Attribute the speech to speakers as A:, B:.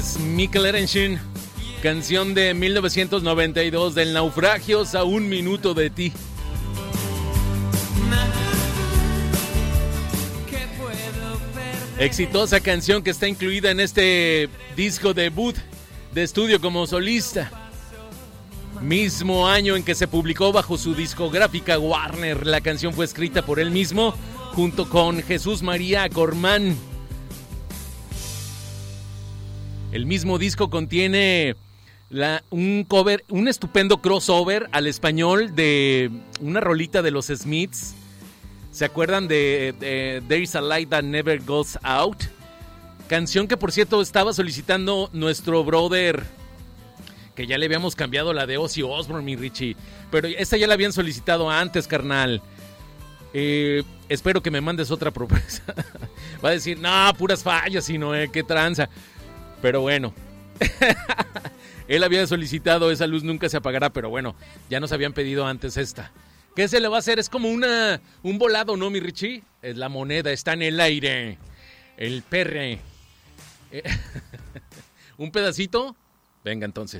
A: Michael Erenchen, canción de 1992 del Naufragios a un minuto de ti. Exitosa canción que está incluida en este disco debut de estudio como solista. Mismo año en que se publicó bajo su discográfica Warner. La canción fue escrita por él mismo junto con Jesús María Cormán. El mismo disco contiene un estupendo crossover al español de una rolita de los Smiths. ¿Se acuerdan de There is a Light That Never Goes Out? Canción que, por cierto, estaba solicitando nuestro brother, que ya le habíamos cambiado la de Ozzy Osbourne, mi Richie. Pero esta ya la habían solicitado antes, carnal. Espero que me mandes otra propuesta. Va a decir, no, puras fallas, sino qué tranza. Pero bueno. Él había solicitado Esa luz nunca se apagará, pero bueno, ya nos habían pedido antes esta. ¿Qué se le va a hacer? Es como un volado, ¿no, mi Richie? Es la moneda, está en el aire. El perre. ¿Un pedacito? Venga, entonces.